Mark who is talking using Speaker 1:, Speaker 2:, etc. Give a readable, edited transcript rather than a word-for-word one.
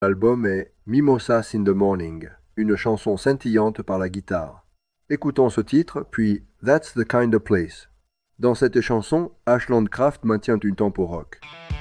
Speaker 1: L'album est Mimosas in the Morning, une chanson scintillante par la guitare. Écoutons ce titre, puis That's the Kind of Place. Dans cette chanson, Ashland Craft maintient une tempo rock.